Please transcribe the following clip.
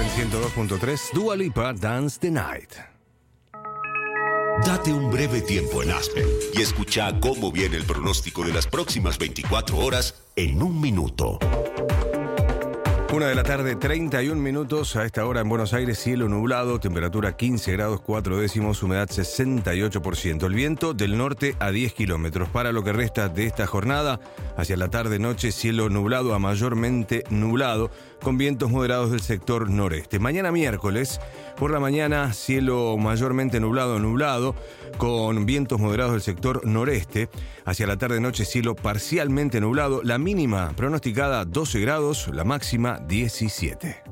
Aspen 102.3, Dua Lipa, Dance the Night. Date un breve tiempo en Aspen y escucha cómo viene el pronóstico de las próximas 24 horas en un minuto. 1 de la tarde, 31 minutos. A esta hora en Buenos Aires, cielo nublado, temperatura 15 grados 4 décimos, humedad 68%. El viento del norte a 10 kilómetros. Para lo que resta de esta jornada, hacia la tarde-noche, cielo nublado a mayormente nublado, con vientos moderados del sector noreste. Mañana miércoles, por la mañana, cielo mayormente nublado, con vientos moderados del sector noreste. Hacia la tarde-noche, cielo parcialmente nublado. La mínima pronosticada 12 grados, la máxima 17.